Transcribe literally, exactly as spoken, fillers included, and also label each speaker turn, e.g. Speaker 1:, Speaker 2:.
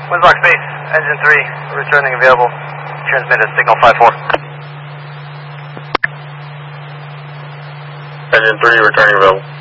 Speaker 1: Windslock Base, engine three, returning available. Transmit a signal five four.
Speaker 2: Engine three, returning available.